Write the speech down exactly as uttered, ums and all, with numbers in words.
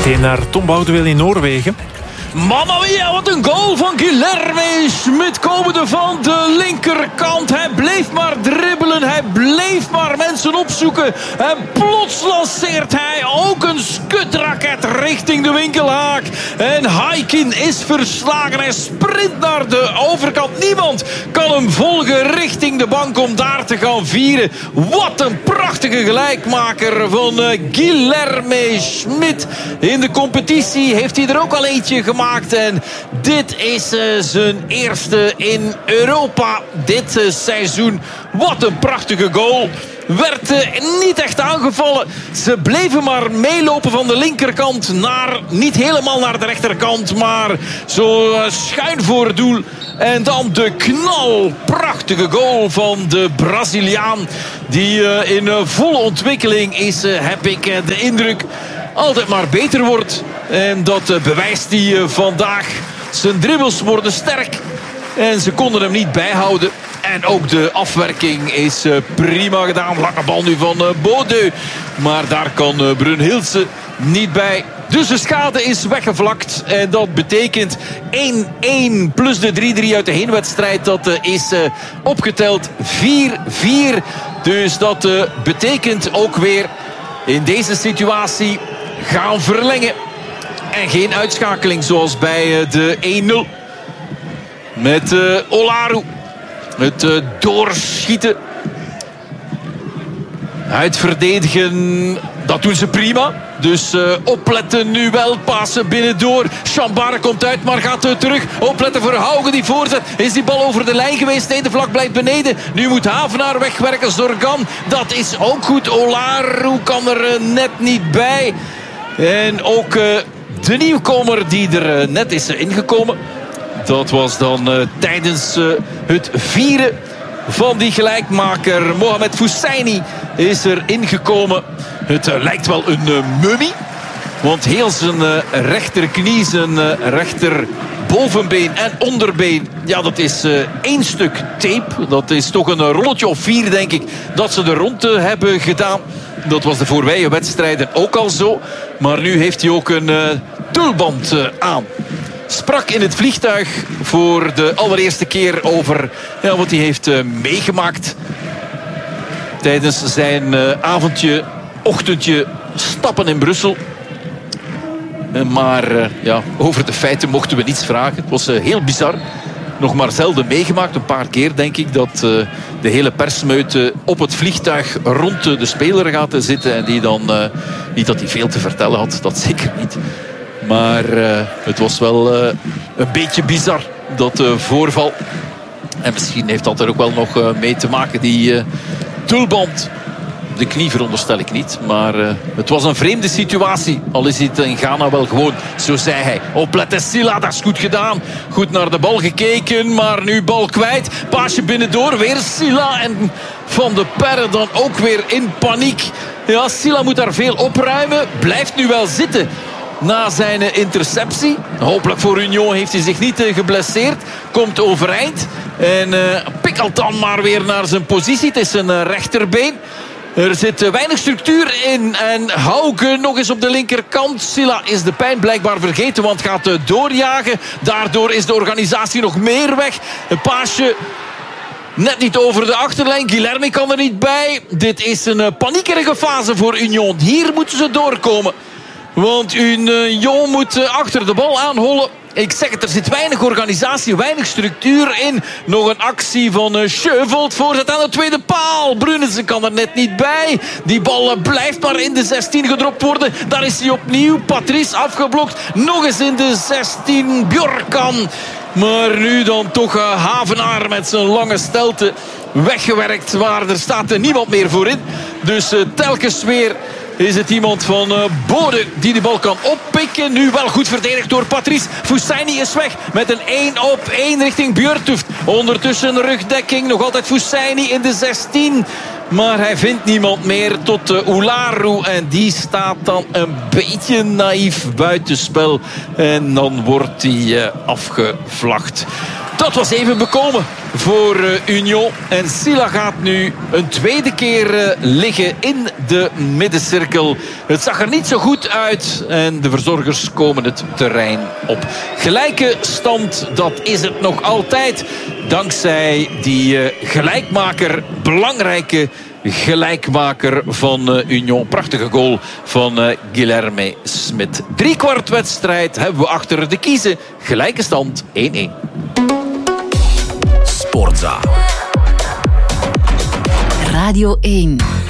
Meteen naar Tom Boudewijn in Noorwegen. Mamma mia, wat een goal van Guilherme Schmid komende van de linkerkant. Hij bleef maar dribbelen, hij bleef maar mensen opzoeken. En plots lanceert hij ook een skutraket richting de winkelhaak. En Haikin is verslagen, hij sprint naar de overkant. Niemand kan hem volgen richting de bank om daar te gaan vieren. Wat een prachtige gelijkmaker van uh, Guilherme Schmid. In de competitie heeft hij er ook al eentje gemaakt. En dit is uh, zijn eerste in Europa dit uh, seizoen. Wat een prachtige goal. Werd uh, niet echt aangevallen. Ze bleven maar meelopen van de linkerkant naar, niet helemaal naar de rechterkant, maar zo uh, schuin voor het doel. En dan de knal. Prachtige goal van de Braziliaan. Die uh, in uh, volle ontwikkeling is, uh, heb ik uh, de indruk, altijd maar beter wordt. En dat uh, bewijst hij uh, vandaag. Zijn dribbels worden sterk. En ze konden hem niet bijhouden. En ook de afwerking is uh, prima gedaan. Lange bal nu van uh, Bodø. Maar daar kan uh, Brunhilse niet bij. Dus de schade is weggevlakt. En dat betekent één-één plus de drie-drie uit de heenwedstrijd. Dat uh, is uh, opgeteld vier-vier. Dus dat uh, betekent ook weer in deze situatie gaan verlengen. En geen uitschakeling zoals bij uh, de één-nul. Met uh, Olaru. Het uh, doorschieten. Uitverdedigen. Dat doen ze prima. Dus uh, opletten nu wel. Passen binnendoor. Chambare komt uit, maar gaat uh, terug. Opletten voor Hauge die voorzet. Is die bal over de lijn geweest? Nee, de vlak blijft beneden. Nu moet Havenaar wegwerken. Zorgan. Dat is ook goed. Olaru kan er uh, net niet bij. En ook uh, de nieuwkomer die er uh, net is uh, ingekomen. Dat was dan uh, tijdens uh, het vieren van die gelijkmaker. Mohamed Fousseini is er ingekomen. Het uh, lijkt wel een uh, mummie. Want heel zijn uh, rechterknie, zijn uh, rechter bovenbeen en onderbeen, ja, dat is uh, één stuk tape. Dat is toch een uh, rolletje of vier, denk ik, dat ze er rond uh, hebben gedaan. Dat was de voorbije wedstrijden ook al zo. Maar nu heeft hij ook een uh, tulband uh, aan. Sprak in het vliegtuig voor de allereerste keer over ja, wat hij heeft uh, meegemaakt tijdens zijn uh, avondje, ochtendje stappen in Brussel. Uh, maar uh, ja, over de feiten mochten we niets vragen. Het was uh, heel bizar. Nog maar zelden meegemaakt. Een paar keer denk ik dat uh, de hele persmeute op het vliegtuig rond de speler gaat zitten. En die dan, uh, niet dat hij veel te vertellen had, dat zeker niet. Maar uh, het was wel uh, een beetje bizar, dat uh, voorval. En misschien heeft dat er ook wel nog uh, mee te maken, die uh, tulband. De knie veronderstel ik niet. Maar uh, het was een vreemde situatie. Al is het in Ghana wel gewoon, zo zei hij. Opletten Silla, dat is goed gedaan. Goed naar de bal gekeken, maar nu bal kwijt. Paasje binnendoor, weer Silla. En Van de Perre dan ook weer in paniek. Ja, Silla moet daar veel opruimen. Blijft nu wel zitten na zijn interceptie. Hopelijk voor Union heeft hij zich niet geblesseerd. Komt overeind. En uh, pikkelt dan maar weer naar zijn positie. Het is een uh, rechterbeen. Er zit weinig structuur in. En Hauge nog eens op de linkerkant. Silla is de pijn blijkbaar vergeten, want gaat doorjagen. Daardoor is de organisatie nog meer weg. Een paasje net niet over de achterlijn. Guilherme kan er niet bij. Dit is een paniekerige fase voor Union. Hier moeten ze doorkomen. Want Union moet achter de bal aanhollen. Ik zeg het, er zit weinig organisatie, weinig structuur in. Nog een actie van Schövold. Voorzet aan de tweede paal. Brunesen kan er net niet bij. Die bal blijft maar in de zestien gedropt worden. Daar is hij opnieuw. Patrice afgeblokt. Nog eens in de zestien. Bjorkan. Maar nu dan toch uh, Havenaar met zijn lange stelte weggewerkt. Waar er staat er niemand meer voor in. Dus uh, telkens weer is het iemand van uh, Bodø die de bal kan oppikken. Nu wel goed verdedigd door Patrice. Fousseini is weg met een één op één richting Björtuft. Ondertussen rugdekking. Nog altijd Fousseini in de zestien. Maar hij vindt niemand meer tot uh, Olaru. En die staat dan een beetje naïef buitenspel. En dan wordt hij uh, afgevlacht. Dat was even bekomen voor uh, Union. En Silla gaat nu een tweede keer uh, liggen in de middencirkel. Het zag er niet zo goed uit en de verzorgers komen het terrein op. Gelijke stand, dat is het nog altijd. Dankzij die uh, gelijkmaker, belangrijke gelijkmaker van uh, Union. Prachtige goal van uh, Guilherme Smit. Driekwart wedstrijd hebben we achter de kiezen. Gelijke stand één-één. Sportza. Radio één.